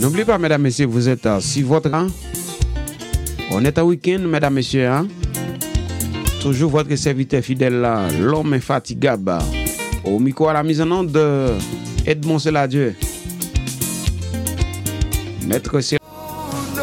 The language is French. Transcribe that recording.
N'oubliez pas, mesdames, messieurs, vous êtes si votre... Hein? On est en week-end, mesdames, messieurs. Hein? Toujours votre serviteur fidèle, là, l'homme infatigable. Au micro à la mise en onde de Edmond Seladieu. Maître